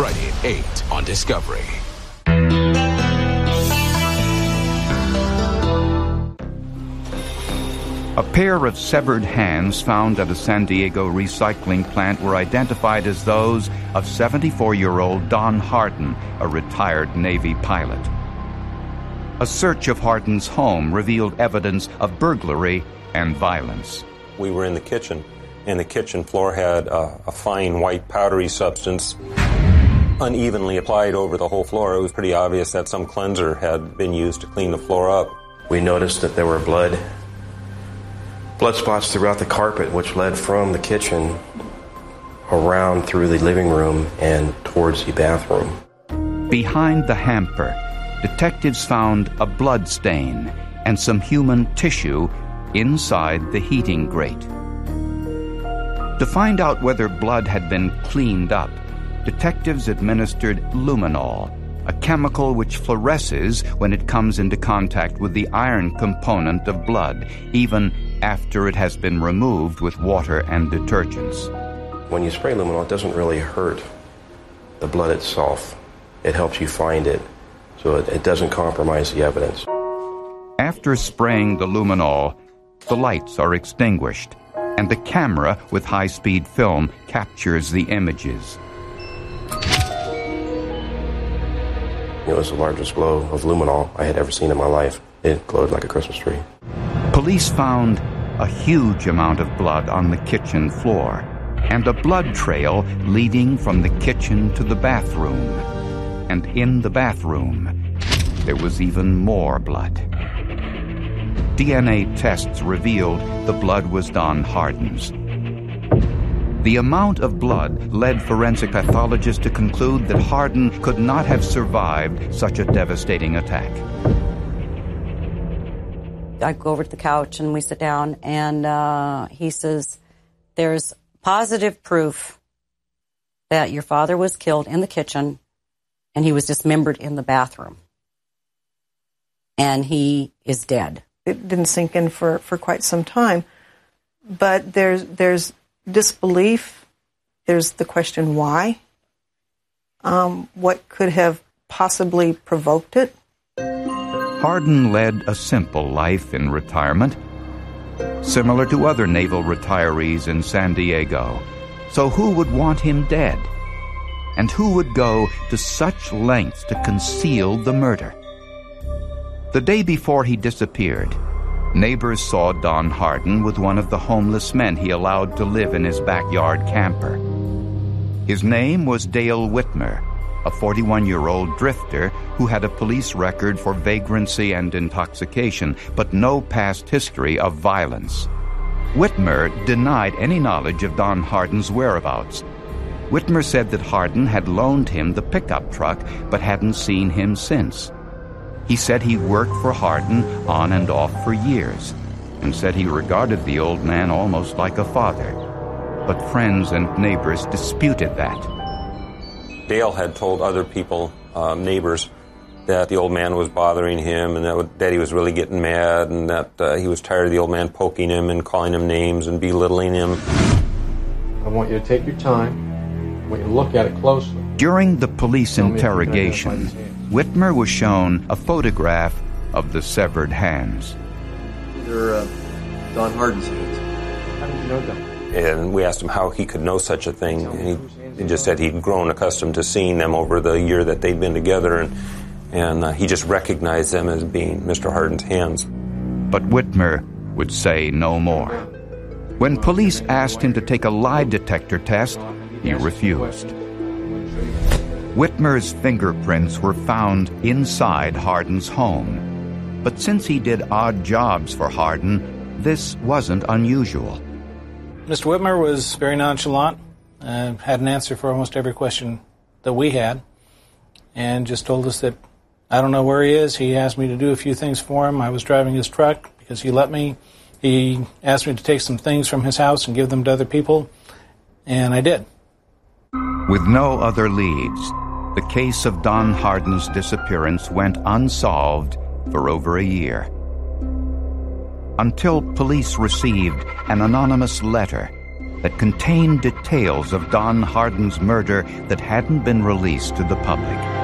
Friday at 8 on Discovery. A pair of severed hands found at a San Diego recycling plant were identified as those of 74-year-old Don Hardin, a retired Navy pilot. A search of Hardin's home revealed evidence of burglary and violence. We were in the kitchen, and the kitchen floor had a fine white powdery substance unevenly applied over the whole floor. It was pretty obvious that some cleanser had been used to clean the floor up. We noticed that there were blood spots throughout the carpet, which led from the kitchen around through the living room and towards the bathroom. Behind the hamper, detectives found a blood stain and some human tissue inside the heating grate. To find out whether blood had been cleaned up, detectives administered luminol, a chemical which fluoresces when it comes into contact with the iron component of blood, even after it has been removed with water and detergents. When you spray luminol, it doesn't really hurt the blood itself. It helps you find it, so it doesn't compromise the evidence. After spraying the luminol, the lights are extinguished, and the camera with high-speed film captures the images. It was the largest glow of luminol I had ever seen in my life. It glowed like a Christmas tree. Police found a huge amount of blood on the kitchen floor and a blood trail leading from the kitchen to the bathroom. And in the bathroom, there was even more blood. DNA tests revealed the blood was Don Hardin's. The amount of blood led forensic pathologists to conclude that Hardin could not have survived such a devastating attack. I go over to the couch and we sit down, and he says, there's positive proof that your father was killed in the kitchen and he was dismembered in the bathroom. And he is dead. It didn't sink in for quite some time. But there's disbelief. There's the question why. What could have possibly provoked it? Hardin led a simple life in retirement, similar to other naval retirees in San Diego. So who would want him dead? And who would go to such lengths to conceal the murder? The day before he disappeared, neighbors saw Don Hardin with one of the homeless men he allowed to live in his backyard camper. His name was Dale Whitmer, a 41-year-old drifter who had a police record for vagrancy and intoxication, but no past history of violence. Whitmer denied any knowledge of Don Hardin's whereabouts. Whitmer said that Hardin had loaned him the pickup truck but hadn't seen him since. He said he worked for Hardin on and off for years, and said he regarded the old man almost like a father. But friends and neighbors disputed that. Dale had told other people, neighbors, that the old man was bothering him and that he was really getting mad and that he was tired of the old man poking him and calling him names and belittling him. I want you to take your time. I want you to look at it closely. During the police interrogation, Whitmer was shown a photograph of the severed hands. They're Don Hardin's hands. How did you know that? And we asked him how he could know such a thing. And he just said he'd grown accustomed to seeing them over the year that they'd been together, and he just recognized them as being Mr. Hardin's hands. But Whitmer would say no more. When police asked him to take a lie detector test, he refused. Whitmer's fingerprints were found inside Hardin's home. But since he did odd jobs for Hardin, this wasn't unusual. Mr. Whitmer was very nonchalant, had an answer for almost every question that we had, and just told us that, I don't know where he is. He asked me to do a few things for him. I was driving his truck because he let me. He asked me to take some things from his house and give them to other people, and I did. With no other leads, the case of Don Hardin's disappearance went unsolved for over a year. Until police received an anonymous letter that contained details of Don Hardin's murder that hadn't been released to the public.